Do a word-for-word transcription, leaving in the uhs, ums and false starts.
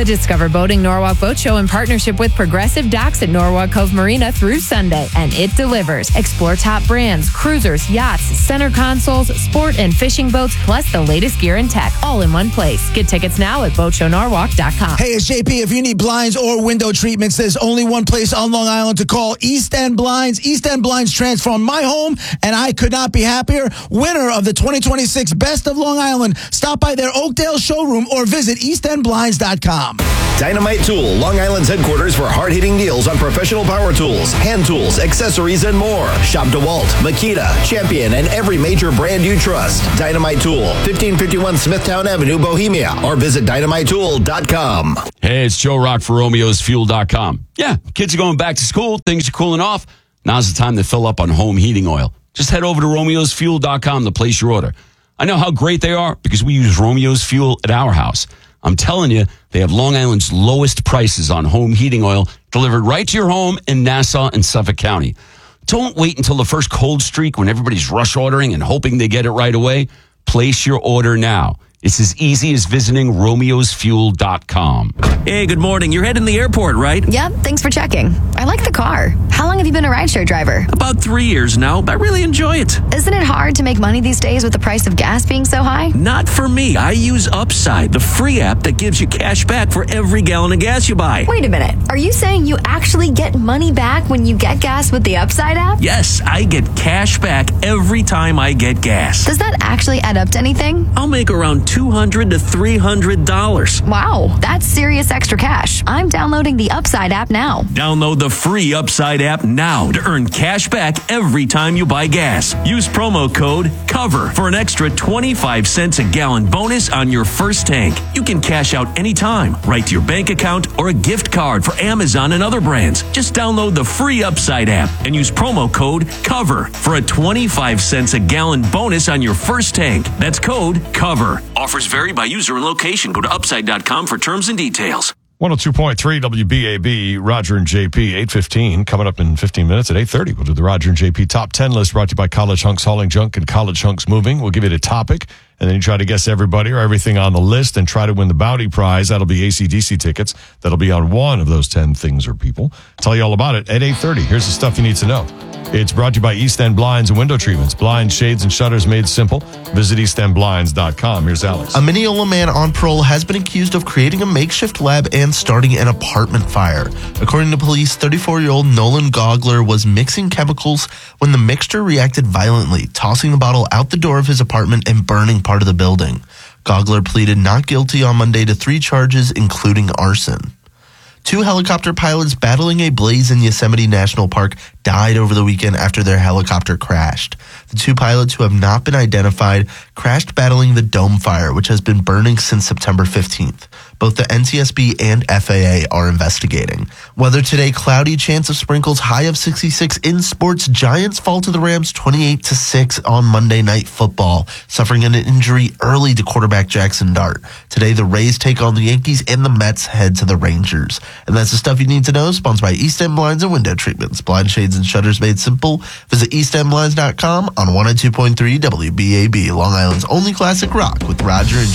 The Discover Boating Norwalk Boat Show in partnership with Progressive Docks at Norwalk Cove Marina through Sunday, and it delivers. Explore top brands, cruisers, yachts, center consoles, sport and fishing boats, plus the latest gear and tech, all in one place. Get tickets now at boat show norwalk dot com. Hey, it's J P. If you need blinds or window treatments, there's only one place on Long Island to call: East End Blinds. East End Blinds transformed my home, and I could not be happier. Winner of the twenty twenty-six Best of Long Island. Stop by their Oakdale showroom or visit east end blinds dot com. Dynamite Tool, Long Island's headquarters for hard-hitting deals on professional power tools, hand tools, accessories, and more. Shop DeWalt, Makita, Champion, and every major brand you trust. Dynamite Tool, fifteen fifty-one Smithtown Avenue, Bohemia, or visit dynamite tool dot com. Hey, it's Joe Rock for Romeo's Fuel dot com. Yeah, kids are going back to school. Things are cooling off. Now's the time to fill up on home heating oil. Just head over to Romeo's Fuel dot com to place your order. I know how great they are because we use Romeo's Fuel at our house. I'm telling you, they have Long Island's lowest prices on home heating oil delivered right to your home in Nassau and Suffolk County. Don't wait until the first cold streak when everybody's rush ordering and hoping they get it right away. Place your order now. It's as easy as visiting Romeos Fuel dot com. Hey, good morning. You're heading to the airport, right? Yep, thanks for checking. I like the car. How long have you been a rideshare driver? About three years now. I really enjoy it. Isn't it hard to make money these days with the price of gas being so high? Not for me. I use Upside, the free app that gives you cash back for every gallon of gas you buy. Wait a minute. Are you saying you actually get money back when you get gas with the Upside app? Yes, I get cash back every time I get gas. Does that actually add up to anything? I'll make around two hundred to three hundred dollars. Wow, that's serious extra cash. I'm downloading the Upside app now. Download the free Upside app now to earn cash back every time you buy gas. Use promo code COVER for an extra twenty-five cents a gallon bonus on your first tank. You can cash out anytime, right to your bank account or a gift card for Amazon and other brands. Just download the free Upside app and use promo code COVER for a twenty-five cents a gallon bonus on your first tank. That's code COVER. Offers vary by user and location. Go to upside dot com for terms and details. one oh two point three W B A B, Roger and J P, eight fifteen. Coming up in fifteen minutes at eight thirty, we'll do the Roger and J P Top ten list brought to you by College Hunks Hauling Junk and College Hunks Moving. We'll give you the topic, and then you try to guess everybody or everything on the list and try to win the bounty prize. That'll be A C D C tickets. That'll be on one of those ten things or people. Tell you all about it at eight thirty. Here's the stuff you need to know. It's brought to you by East End Blinds and Window Treatments. Blinds, shades, and shutters made simple. Visit east end blinds dot com. Here's Alex. A Mineola man on parole has been accused of creating a makeshift lab and starting an apartment fire. According to police, thirty-four-year-old Nolan Gogler was mixing chemicals when the mixture reacted violently, tossing the bottle out the door of his apartment and burning part of the building. Gogler pleaded not guilty on Monday to three charges, including arson. Two helicopter pilots battling a blaze in Yosemite National Park died over the weekend after their helicopter crashed. The two pilots, who have not been identified, crashed battling the dome fire, which has been burning since September fifteenth. Both the N T S B and F A A are investigating. Weather today, cloudy, chance of sprinkles, high of sixty-six. In sports, Giants fall to the Rams twenty-eight to six on Monday Night Football, suffering an injury early to quarterback Jackson Dart. Today, the Rays take on the Yankees and the Mets head to the Rangers. And that's the stuff you need to know, sponsored by East End Blinds and Window Treatments. Blind shades and shutters made simple. Visit east end blinds dot com on one oh two point three W B A B, Long Island's only classic rock, with Roger and